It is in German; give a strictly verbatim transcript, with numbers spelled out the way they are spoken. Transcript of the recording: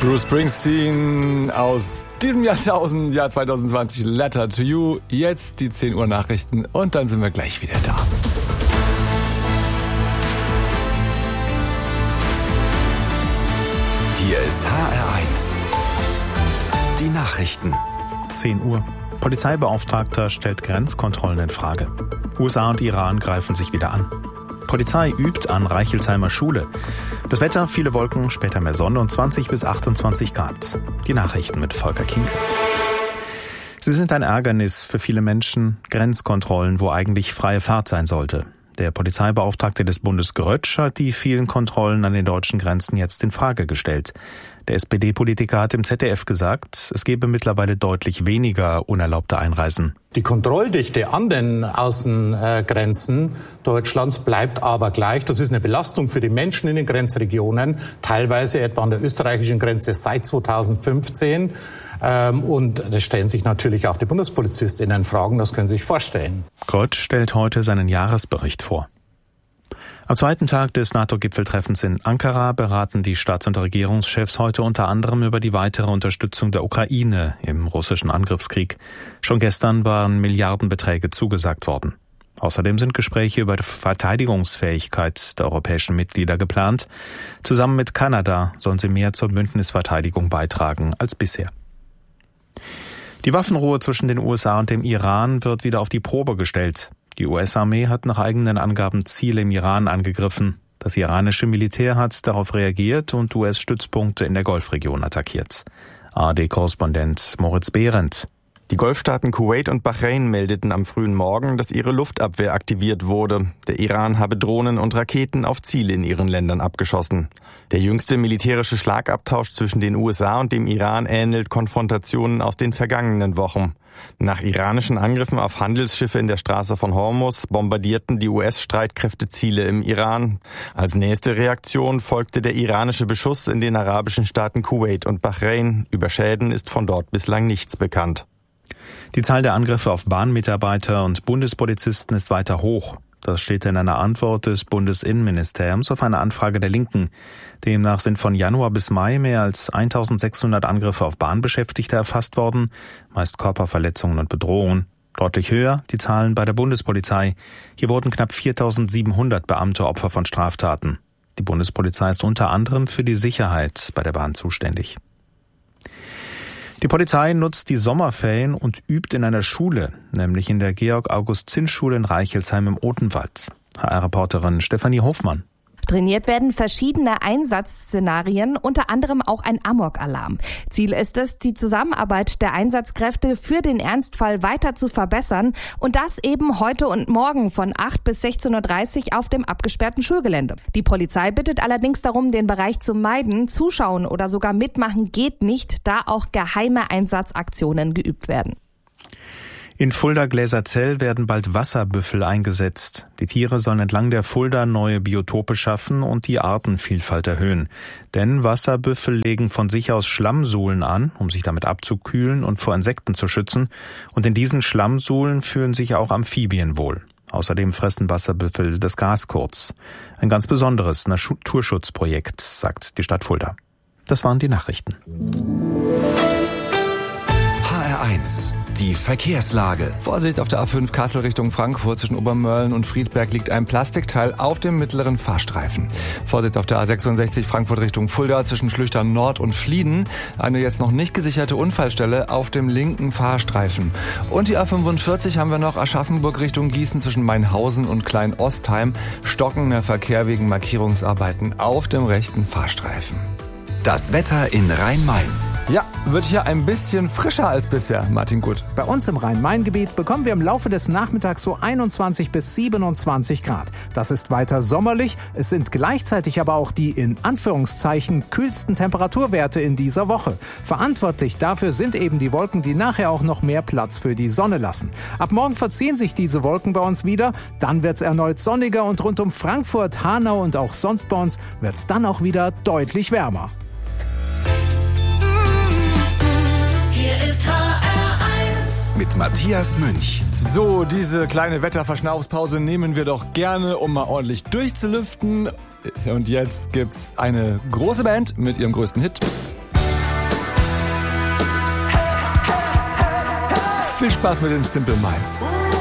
Bruce Springsteen aus diesem Jahrtausend, Jahr zwanzig zwanzig, Letter to You. Jetzt die zehn Uhr Nachrichten und dann sind wir gleich wieder da. Hier ist H R eins. Die Nachrichten. zehn Uhr. Polizeibeauftragter stellt Grenzkontrollen in Frage. U S A und Iran greifen sich wieder an. Polizei übt an Reichelsheimer Schule. Das Wetter, viele Wolken, später mehr Sonne und zwanzig bis achtundzwanzig Grad. Die Nachrichten mit Volker Kinke. Sie sind ein Ärgernis für viele Menschen. Grenzkontrollen, wo eigentlich freie Fahrt sein sollte. Der Polizeibeauftragte des Bundes Grötsch hat die vielen Kontrollen an den deutschen Grenzen jetzt in Frage gestellt. Der S P D-Politiker hat im Z D F gesagt, es gebe mittlerweile deutlich weniger unerlaubte Einreisen. Die Kontrolldichte an den Außengrenzen Deutschlands bleibt aber gleich. Das ist eine Belastung für die Menschen in den Grenzregionen, teilweise etwa an der österreichischen Grenze seit zweitausendfünfzehn. Und das stellen sich natürlich auch die BundespolizistInnen Fragen, das können Sie sich vorstellen. Grötsch stellt heute seinen Jahresbericht vor. Am zweiten Tag des NATO-Gipfeltreffens in Ankara beraten die Staats- und Regierungschefs heute unter anderem über die weitere Unterstützung der Ukraine im russischen Angriffskrieg. Schon gestern waren Milliardenbeträge zugesagt worden. Außerdem sind Gespräche über die Verteidigungsfähigkeit der europäischen Mitglieder geplant. Zusammen mit Kanada sollen sie mehr zur Bündnisverteidigung beitragen als bisher. Die Waffenruhe zwischen den U S A und dem Iran wird wieder auf die Probe gestellt. Die U S-Armee hat nach eigenen Angaben Ziele im Iran angegriffen. Das iranische Militär hat darauf reagiert und U S-Stützpunkte in der Golfregion attackiert. A R D-Korrespondent Moritz Behrendt. Die Golfstaaten Kuwait und Bahrain meldeten am frühen Morgen, dass ihre Luftabwehr aktiviert wurde. Der Iran habe Drohnen und Raketen auf Ziele in ihren Ländern abgeschossen. Der jüngste militärische Schlagabtausch zwischen den U S A und dem Iran ähnelt Konfrontationen aus den vergangenen Wochen. Nach iranischen Angriffen auf Handelsschiffe in der Straße von Hormuz bombardierten die U S-Streitkräfte Ziele im Iran. Als nächste Reaktion folgte der iranische Beschuss in den arabischen Staaten Kuwait und Bahrain. Über Schäden ist von dort bislang nichts bekannt. Die Zahl der Angriffe auf Bahnmitarbeiter und Bundespolizisten ist weiter hoch. Das steht in einer Antwort des Bundesinnenministeriums auf eine Anfrage der Linken. Demnach sind von Januar bis Mai mehr als eintausendsechshundert Angriffe auf Bahnbeschäftigte erfasst worden, meist Körperverletzungen und Bedrohungen. Deutlich höher die Zahlen bei der Bundespolizei. Hier wurden knapp viertausendsiebenhundert Beamte Opfer von Straftaten. Die Bundespolizei ist unter anderem für die Sicherheit bei der Bahn zuständig. Die Polizei nutzt die Sommerferien und übt in einer Schule, nämlich in der Georg-August-Zinn-Schule in Reichelsheim im Odenwald. H R-Reporterin Stefanie Hofmann. Trainiert werden verschiedene Einsatzszenarien, unter anderem auch ein Amok-Alarm. Ziel ist es, die Zusammenarbeit der Einsatzkräfte für den Ernstfall weiter zu verbessern und das eben heute und morgen von acht bis sechzehn Uhr dreißig auf dem abgesperrten Schulgelände. Die Polizei bittet allerdings darum, den Bereich zu meiden. Zuschauen oder sogar mitmachen geht nicht, da auch geheime Einsatzaktionen geübt werden. In Fulda-Gläserzell werden bald Wasserbüffel eingesetzt. Die Tiere sollen entlang der Fulda neue Biotope schaffen und die Artenvielfalt erhöhen. Denn Wasserbüffel legen von sich aus Schlammsuhlen an, um sich damit abzukühlen und vor Insekten zu schützen. Und in diesen Schlammsuhlen fühlen sich auch Amphibien wohl. Außerdem fressen Wasserbüffel das Gras kurz. Ein ganz besonderes Naturschutzprojekt, sagt die Stadt Fulda. Das waren die Nachrichten. H R eins. Die Verkehrslage. Vorsicht auf der A fünf Kassel Richtung Frankfurt. Zwischen Obermörlen und Friedberg liegt ein Plastikteil auf dem mittleren Fahrstreifen. Vorsicht auf der A sechsundsechzig Frankfurt Richtung Fulda zwischen Schlüchtern Nord und Flieden. Eine jetzt noch nicht gesicherte Unfallstelle auf dem linken Fahrstreifen. Und die A fünfundvierzig haben wir noch Aschaffenburg Richtung Gießen zwischen Mainhausen und Klein-Ostheim. Stockender Verkehr wegen Markierungsarbeiten auf dem rechten Fahrstreifen. Das Wetter in Rhein-Main. Ja, wird hier ein bisschen frischer als bisher, Martin Gut. Bei uns im Rhein-Main-Gebiet bekommen wir im Laufe des Nachmittags so einundzwanzig bis siebenundzwanzig Grad. Das ist weiter sommerlich, es sind gleichzeitig aber auch die in Anführungszeichen kühlsten Temperaturwerte in dieser Woche. Verantwortlich dafür sind eben die Wolken, die nachher auch noch mehr Platz für die Sonne lassen. Ab morgen verziehen sich diese Wolken bei uns wieder, dann wird's erneut sonniger und rund um Frankfurt, Hanau und auch sonst bei uns wird's dann auch wieder deutlich wärmer. Mit Matthias Münch. So, diese kleine Wetterverschnaufspause nehmen wir doch gerne, um mal ordentlich durchzulüften. Und jetzt gibt's eine große Band mit ihrem größten Hit. Viel Spaß mit den Simple Minds.